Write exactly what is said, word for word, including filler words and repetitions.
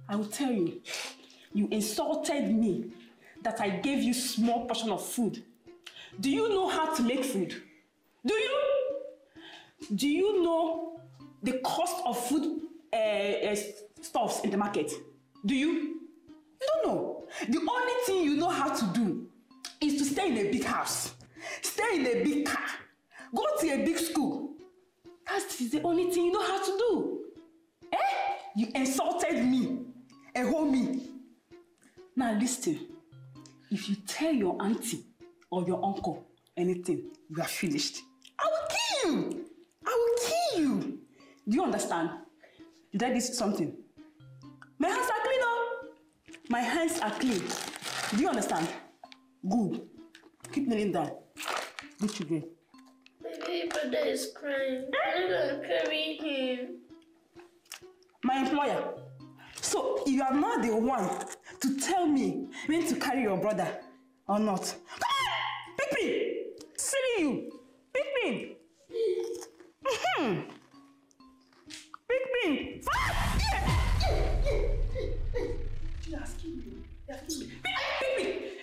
I will tell you, you insulted me that I gave you small portion of food. Do you know how to make food? Do you? Do you know the cost of food uh, uh, stuffs in the market? Do you? You don't know. The only thing you know how to do is to stay in a big house, stay in a big car, go to a big school. That is the only thing you know how to do. Eh? You insulted me, a homie. Now listen, if you tell your auntie or your uncle anything, you are finished. I will kill you. I will kill you. Do you understand? Did I do something? My hands are clean, oh. My hands are clean. Do you understand? Good. Keep kneeling down. Good children. My baby brother is crying. I'm gonna carry him. My employer. So you are not the one to tell me when to carry your brother or not. Pippin! See you! Pippin! Mm-hmm. Pippin! You're asking me. You're asking me. Pippin!